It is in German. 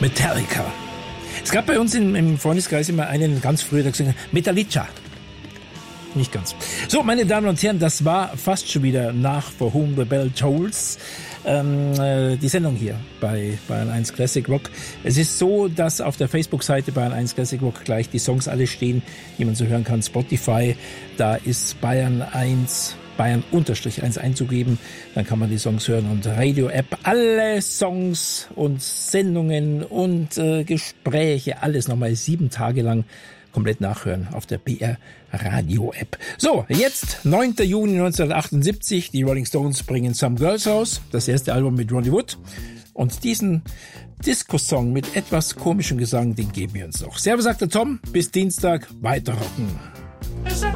Metallica. Es gab bei uns im Freundeskreis immer einen ganz früher, der gesagt hat, Metallica. Nicht ganz. So, meine Damen und Herren, das war fast schon wieder nach For Whom the Bell Tolls. Die Sendung hier bei Bayern 1 Classic Rock. Es ist so, dass auf der Facebook-Seite Bayern 1 Classic Rock gleich die Songs alle stehen, die man so hören kann. Spotify, da ist Bayern 1 einzugeben, dann kann man die Songs hören und Radio-App, alle Songs und Sendungen und Gespräche, alles nochmal 7 Tage lang komplett nachhören auf der BR Radio App. So, jetzt 9. Juni 1978, die Rolling Stones bringen Some Girls raus, das erste Album mit Ronnie Wood, und diesen Disco-Song mit etwas komischem Gesang, den geben wir uns noch. Servus, sagt der Tom, bis Dienstag, weiter rocken.